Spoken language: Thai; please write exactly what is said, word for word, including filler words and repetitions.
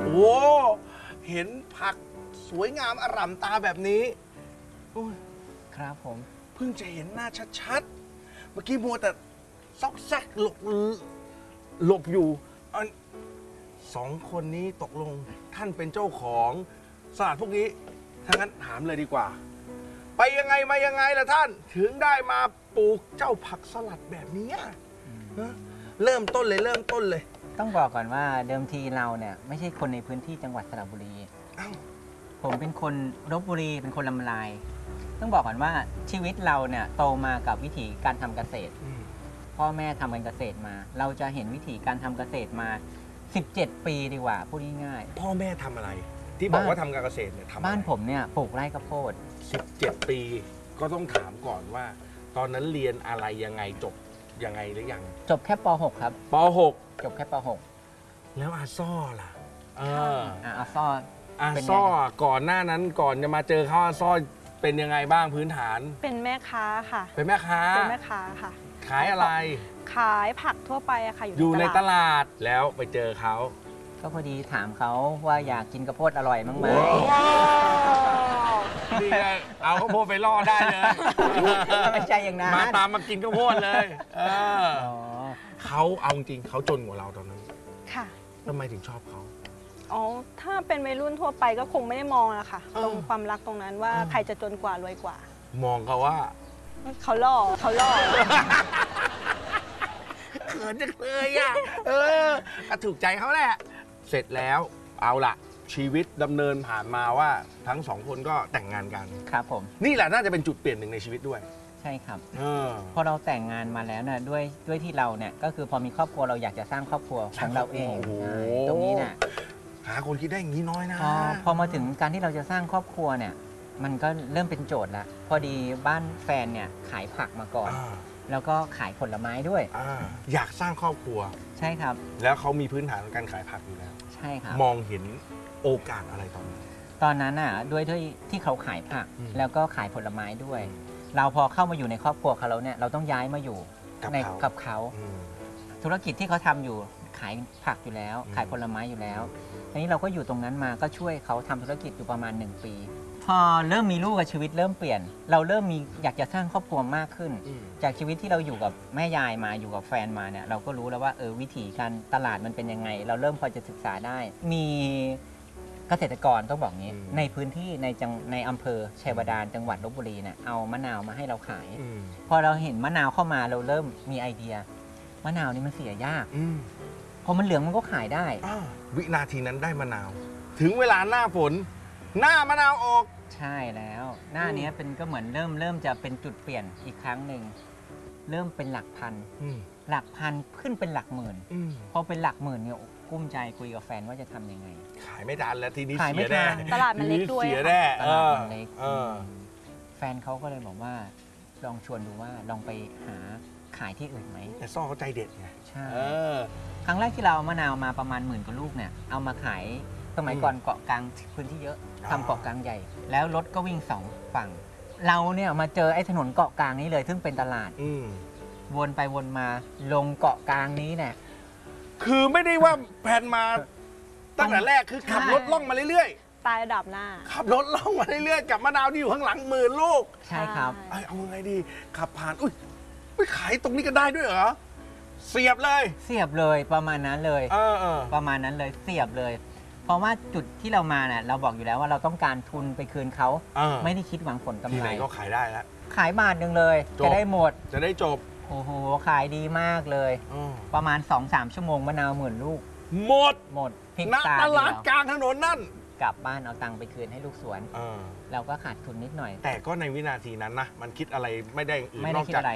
อ้เห็นผักสวยงามอร่ำตาแบบนี้ครับผมเพิ่งจะเห็นหน้าชัดๆเมื่อกี้มัวแต่ซอกแซกหลบหลบอยู่สองคนนี้ตกลงท่านเป็นเจ้าของสลัดพวกนี้ถ้างั้นถามเลยดีกว่าไปยังไงมายังไงล่ะท่านถึงได้มาปลูกเจ้าผักสลัดแบบนี้เริ่มต้นเลยเริ่มต้นเลยต้องบอกก่อนว่าเดิมทีเราเนี่ยไม่ใช่คนในพื้นที่จังหวัดสระบุรีผมเป็นคนลพบุรีเป็นคนลำลายต้องบอกก่อนว่าชีวิตเราเนี่ยโตมากับวิถีการทำเกษตรพ่อแม่ทำการเกษตรมาเราจะเห็นวิถีการทำเกษตรมาสิบเจ็ดปีดีกว่าพูดง่ายๆพ่อแม่ทำอะไรที่บอกว่าทำการเกษตรเนี่ยทำบ้านผมเนี่ยปลูกไร่ข้าวโพดสิบเจ็ดปีก็ต้องถามก่อนว่าตอนนั้นเรียนอะไรยังไงจบยังไงหรือยังจบแค่ป หก ครับป หกจบแค่ป หกแล้วอาซ่อล่ะเอออาซ่ออาซ่อก่อนหน้านั้นก่อนจะมาเจอเขาอาซ่อเป็นยังไงบ้างพื้นฐานเป็นแม่ค้าค่ะเป็นแม่ค้าเป็นแม่ค้าค่ะขายอะไรขายผักทั่วไปอะค่ะอยู่ในตลาดแล้วไปเจอเขาก็พอดีถามเขาว่าอยากกินข้าวโพดอร่อยมั้งไหมนี่ไงเอาข้าวโพดไปล่อได้เลยไม่ใช่อย่างนั้นมาตามมากินข้าวโพดเลยเออเขาเอาจริงเขาจนกว่าเราตอนนั้นค่ะทำไมถึงชอบเขาอ๋อถ้าเป็นวัยรุ่นทั่วไปก็คงไม่ได้มองอะค่ะตรงความรักตรงนั้นว่าใครจะจนกว่ารวยกว่ามองเขาว่าเขาล่อเขาล่อเขินจังเลยอ่ะเออก็ถูกใจเขาแหละเสร็จแล้วเอาล่ะชีวิตดำเนินผ่านมาว่าทั้งสองคนก็แต่งงานกันครับผมนี่แหละน่าจะเป็นจุดเปลี่ยนหนึ่งในชีวิตด้วยใช่ครับออพอเราแต่งงานมาแล้วนะด้วยด้วยที่เราเนี่ยก็คือพอมีครอบครัวเราอยากจะสร้างครอบครัวของเราเองตรงนี้เนี่ยหาคนคิดได้อย่างนี้น้อยนะพอพอมาถึงการที่เราจะสร้างครอบครัวเนี่ยมันก็เริ่มเป็นโจทย์ละพอดีบ้านแฟนเนี่ยขายผักมาก่อนแล้วก็ขายผลไม้ด้วยออยากสร้างครอบครัวใช่ครับแล้วเขามีพื้นฐานการขายผักอยู่แล้วใช่ครับมองเห็นโอกาสอะไรตอนนั้นตอนนั้นอ่ะด้วยที่ที่เขาขายผักแล้วก็ขายผลไม้ด้วยเราพอเข้ามาอยู่ในครอบครัวเขาแล้วเนี่ยเราต้องย้ายมาอยู่ในกับเขาธุรกิจที่เขาทำอยู่ขายผักอยู่แล้วขายผลไม้อยู่แล้วทีนี้เราก็อยู่ตรงนั้นมาก็ช่วยเขาทำธุรกิจอยู่ประมาณหนึ่งปีพอเริ่มมีลูกกับชีวิตเริ่มเปลี่ยนเราเริ่มมีอยากจะสร้างครอบครัวมากขึ้นจากชีวิตที่เราอยู่กับแม่ยายมาอยู่กับแฟนมาเนี่ยเราก็รู้แล้วว่าเออวิถีการตลาดมันเป็นยังไงเราเริ่มพอจะศึกษาได้มีเกษตรกรต้องบอกงี้ในพื้นที่ในจังในอำเภอชัยบาดาลจังหวัดลพบุรีเนี่ยเอามะนาวมาให้เราขายพอเราเห็นมะนาวเข้ามาเราเริ่มมีไอเดียมะนาวนี่มันเสียยากพอมันเหลืองมันก็ขายได้วินาทีนั้นได้มะนาวถึงเวลาหน้าฝนหน้ามะนาวออกใช่แล้วหน้านี้เป็นก็เหมือนเริ่มเริ่มจะเป็นจุดเปลี่ยนอีกครั้งหนึ่งเริ่มเป็นหลักพันหลักพันขึ้นเป็นหลักหมื่นพอเป็นหลักหมื่นเนี่ยกุ้มใจคุยกับแฟนว่าจะทำยังไงขายไม่ทันแล้วทีนี้ขายไม่ทันตลาดมันเล็กด้วยเสียแน่ตลาดมันเล็กแฟนเขาก็เลยบอกว่าลองชวนดูว่าลองไปหาขายที่อื่นไหมแต่ซ่อเขาใจเด็ดไงใช่ครั้งแรกที่เราเอามะนาวมาประมาณหมื่นกว่าลูกเนี่ยเอามาขายสมัยก่อนเกาะกลางพื้นที่เยอะทำเกาะกลางใหญ่แล้วรถก็วิ่งสองฝั่งเราเนี่ยมาเจอไอ้ถนนเกาะกลางนี้เลยซึ่งเป็นตลาดวนไปวนมาลงเกาะกลางนี้เนี่ยคือไม่ได้ว่าแผนมาตั้งแต่แรกคือขับรถล่องมาเรื่อยๆตายระดับหน้าขับรถล่องมาเรื่อยๆกับมะนาวที่อยู่ข้างหลังหมื่นลูกใช่ครับเอาไงดีขับผ่านอุ้ยไปขายตรงนี้ก็ได้ด้วยเหรอเสียบเลยเสียบเลยประมาณนั้นเลยประมาณนั้นเลยเสียบเลยเพราะว่าจุดที่เรามาเนี่ยเราบอกอยู่แล้วว่าเราต้องการทุนไปคืนเขาไม่ได้คิดหวังผลกำไรที่ไหนก็ขายได้แล้วขายบาทหนึ่งเลยจะได้หมดจะได้จบโอ้โหขายดีมากเลยประมาณ สองสาม ชั่วโมงมะนาวหมื่นลูกหมดหมดพิกตาตลาดกลางถนนนั่นกลับบ้านเอาตังค์ไปคืนให้ลูกสวนเราก็ขาดทุนนิดหน่อยแต่ก็ในวินาทีนั้นนะมันคิดอะไรไม่ได้อื่นนอกจาก